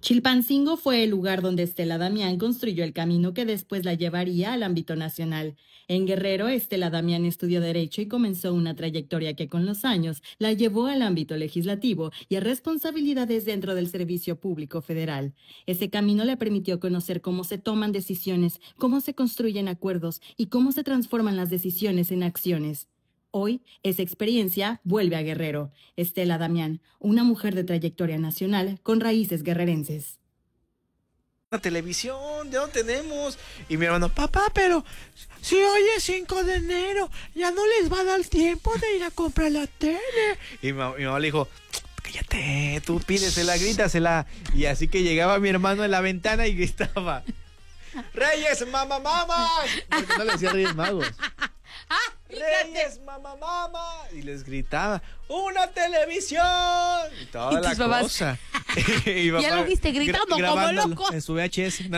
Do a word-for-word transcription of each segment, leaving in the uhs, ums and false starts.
Chilpancingo fue el lugar donde Estela Damián construyó el camino que después la llevaría al ámbito nacional. En Guerrero, Estela Damián estudió Derecho y comenzó una trayectoria que con los años la llevó al ámbito legislativo y a responsabilidades dentro del Servicio Público Federal. Ese camino le permitió conocer cómo se toman decisiones, cómo se construyen acuerdos y cómo se transforman las decisiones en acciones. Hoy, esa experiencia vuelve a Guerrero. Estela Damián, una mujer de trayectoria nacional con raíces guerrerenses. La televisión, ya no tenemos. Y mi hermano, papá, pero si hoy es cinco de enero, ya no les va a dar tiempo de ir a comprar la tele. Y mi, mi mamá le dijo, cállate, tú pídesela, grítasela. Y así que llegaba mi hermano en la ventana y gritaba, Reyes, mamá, mamá. Porque no le decía Reyes Magos. Ah, Reyes, mamá, mamá. Y les gritaba, ¡una televisión! Y toda ¿Y la tus papás? cosa. Y Ya papá lo viste gritando como grabándolo loco. en su V H S.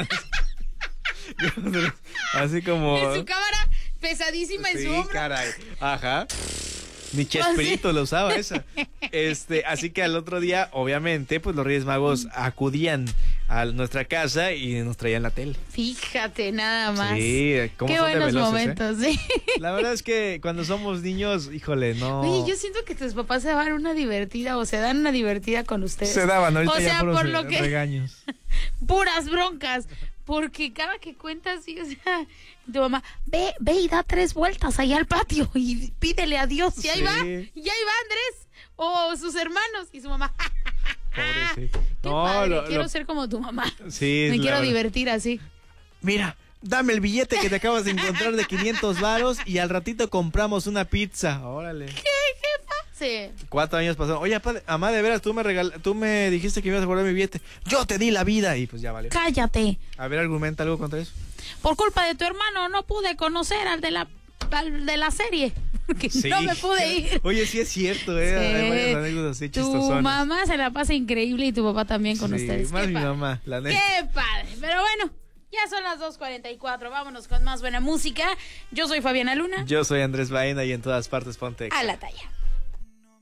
Así como... En su cámara pesadísima en Sí, su hombro. caray. Ajá. Ni Chespirito lo usaba esa. Este, así que al otro día, obviamente, pues los Reyes Magos acudían a nuestra casa y nos traían la tele. Fíjate, nada más. Sí, cómo Qué son de buenos veloces, momentos, ¿eh? sí. La verdad es que cuando somos niños, híjole, no. Oye, yo siento que tus papás se dan una divertida o se dan una divertida con ustedes. Se daban ahorita O ya sea, puros por lo que regaños. puras broncas, porque cada que cuentas, sí, o sea, tu mamá, ve, ve y da tres vueltas allá al patio y pídele a Dios, y ahí Sí. va, y ahí va Andrés, o sus hermanos, y su mamá, Pobrecito. qué No, padre, lo- quiero lo- ser como tu mamá, Sí, me la quiero verdad. divertir así. Mira, dame el billete que te acabas de encontrar de quinientos varos y al ratito compramos una pizza. Órale. Sí. Cuatro años pasaron. Oye, papá, mamá, de veras, tú me regal tú me dijiste que me ibas a guardar mi billete. Yo te di la vida y pues ya vale. Cállate, A ver, argumenta algo contra eso. por culpa de tu hermano no pude conocer al de la, al de la serie, porque Sí. no me pude ir. Oye, sí es cierto, eh. Sí. Hay varias anécdotas así Tu chistosonas. mamá se la pasa increíble y tu papá también con Sí, ustedes. más Qué mi padre. mamá, la neta. Qué padre. Pero bueno, ya son las dos cuarenta y cuatro. Vámonos con más buena música. Yo soy Fabiana Luna. Yo soy Andrés Baena y en todas partes ponte Exa. A la talla.